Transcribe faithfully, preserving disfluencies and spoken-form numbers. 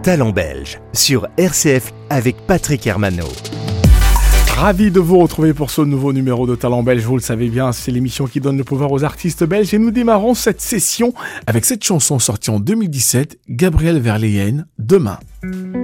Talent belge sur R C F avec Patrick Hermano. Ravi de vous retrouver pour ce nouveau numéro de Talent belge. Vous le savez bien, c'est l'émission qui donne le pouvoir aux artistes belges et nous démarrons cette session avec cette chanson sortie en deux mille dix-sept, Gabriel Verleyen, Demain.